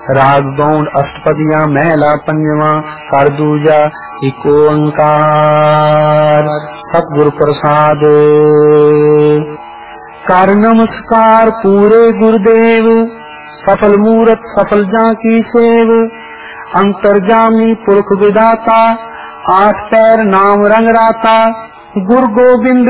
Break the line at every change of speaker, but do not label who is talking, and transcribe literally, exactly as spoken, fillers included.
राग गौंड अष्टपदियां महला पंजवा कर दूजा एक ओंकार। सतगुरु प्रसाद। कर नमस्कार पूरे गुरुदेव, सफल मूरत सफल जाकी सेव। अंतर्जामी पुरख विदाता, आठ पैर नाम रंग राता। गुरु गोबिंद